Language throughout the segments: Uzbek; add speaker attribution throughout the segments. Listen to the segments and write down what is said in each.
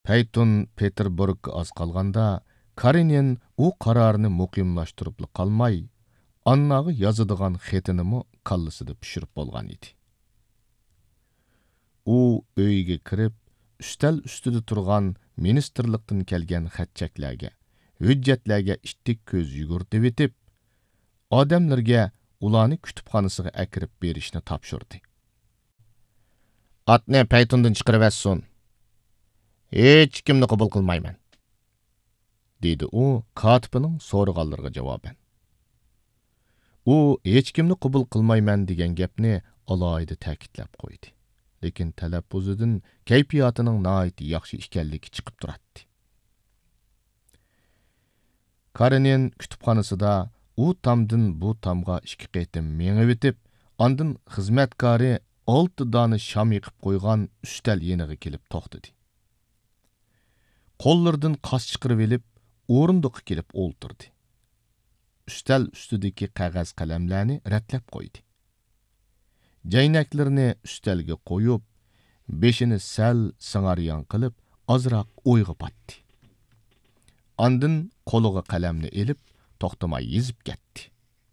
Speaker 1: Peyton Peterburgga az qalğanda, Karenin u qararını muqimlaştırıp qalmay, Annağı yazıdığan xetinimi kallasida pişirip bolğan idi. U öyge kirib, üstel üstüde turgan ministerlikten kelgen xatchaklarga, hüccetlerge ittik köz yugurtib etip, odamlarga ularni kütüpxonasiga akirib berishni topshirdi. Atni Peytondan chiqarib etsin. Hech kimni qabul qilmayman, dedi u katibining so'rag'anlariga javoban. U hech kimni qabul qilmayman degan gapni alohida ta'kidlab qo'ydi. Lekin talaffuzidan kayfiyatining nihoyat yaxshi ekanligi chiqib turadi. Karenin kutubxonasida u tamdan bu tamga ikki qaytim mengib etib, ondan xizmatkori 6 dona sham yiqib qo'ygan ustal yeniga kelib to'xtadi. Qo'llaridan qas chiqarib elib, o'rindiqqa kelib o'ltirdi. Ustal ustidagi qog'oz qalamlarni ratlab qo'ydi. Jaynaklarini ustalga qo'yib, beshini sal singaryon qilib, ozroq o'yga patdi. Ondan qo'liga qalamni elib, to'xtamay yezib ketdi.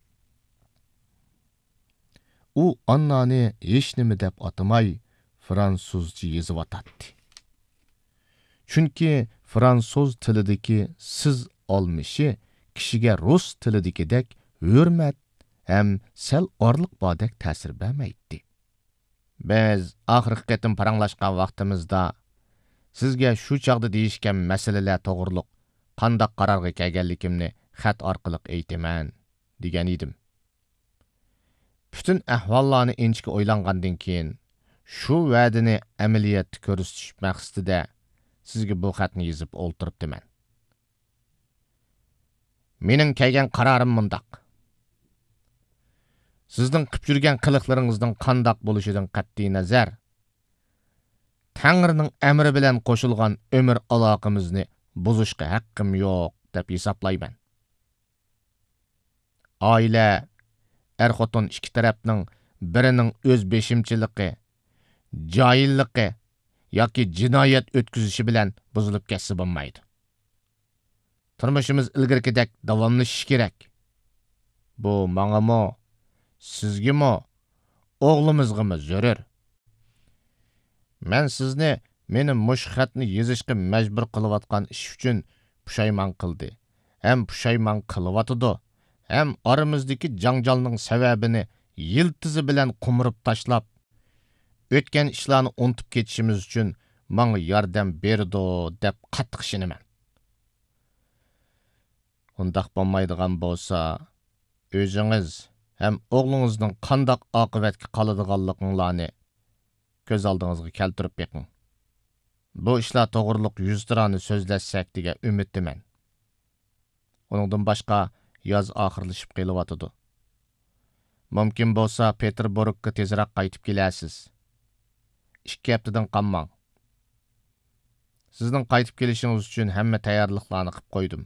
Speaker 1: U Annani hech nima deb atamay, fransuzcha yezib atadi. Chunki fransuz tilidagi siz olmishi kishiga rus tilidagidek hurmat ham sal orliq bodek ta'sir bermaydi. Biz oxirgi qatim paranglashgan vaqtimizda sizga shu chaqda deyishgan masalalar to'g'riliq qanday qarorga kelganligimni xat orqali aytaman degan edim. Bütün ahvollarni inchga o'ylangandan keyin shu va'dani amaliyotda ko'rsatish maqsadida sizga bu xatni yozib o'ltiribdiman. Mening kelgan qarorim mundaq. Sizning qilib yurgan qiliqlaringizning qandoq bo'lishidan qat'iy nazar, Tangrining amri bilan qo'shilgan umr aloqamizni buzishga haqqim yo'q deb hisoblayman. Oila, er-xotin ikki tarafning birining o'z beshimchiligi, joyilligi yoki jinoyat o'tkazishi bilan buzilib ketsa bo'lmaydi. Turmushimiz ilgirgidek davomlashishi kerak. Bu mangami, sizgimi, o'g'limizgimi zarur. Men sizni meni mush xatni yozishga majbur qilayotgan ish uchun pushaymon qildi. Ham pushaymon qilyotidi. Ham oramizdagi janjalning sababini yiltizi bilan qumurib tashlab, o'tgan ishlarni unutib ketishimiz uchun menga yordam berdi deb qattiq ishinaman. Undaq bo'lmaydigan bo'lsa, o'zingiz ham o'g'lingizning qandoq oqibatga qoladiganliginglarni ko'z oldingizga keltirib beqing. Bu ishlar to'g'riliq 100 tirani so'zlashsak degan umiddaman. Uningdan boshqa yoz oxirlashib qelyotidi. Mumkin bo'lsa Peterburgga tezroq qaytib kelasiz. 2 haftadan qolmang. Sizning qaytib kelishingiz uchun hamma tayyorliklarni qilib qo'ydim.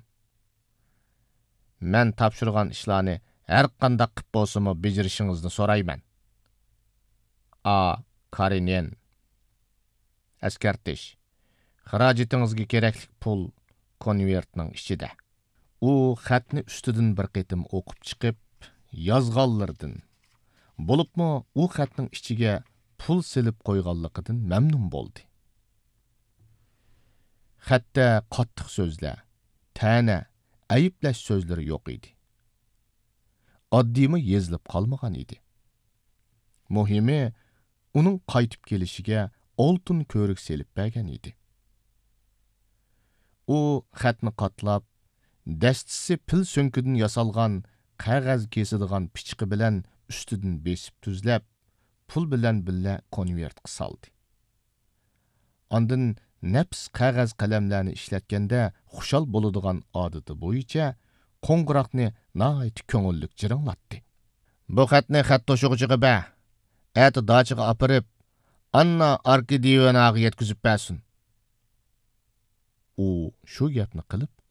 Speaker 1: Men topshirgan ishlarni har qanday qilib bo'lsa-mu bajarishingizni so'rayman. A. Karenin. Askartish. Xarajatingizga kerakli pul konvertning ichida. U xatni ustidan bir qitim o'qib chiqib, yozganlardan, bo'libmi u xatning ichiga pul silib qo'yganligidan mamnun bo'ldi. Xatda qattiq so'zlar, ta'na, ayiblash so'zlari yo'q edi. Oddiymi yezilib qolmagan edi. Muhimi, uning qaytib kelishiga oltin ko'rik selib bergan edi. U xatni qatlab, dastisi pil so'nkidan yasalgan qog'oz kesadigan pichqi bilan ustidan besib tuzlab, pul bilan billa konvertga soldi. Ondan nafs qog'oz qalamlarni ishlatganda xushal bo'ladigan odati bo'yicha qo'ng'iroqni nihoyat ko'ngillik jiringlatdi. Bu xatni xat to'shig'iga ba, ati dachiga opirib, Anna Arkadiyevnaga yetkazib bersin. U shu gapni qilib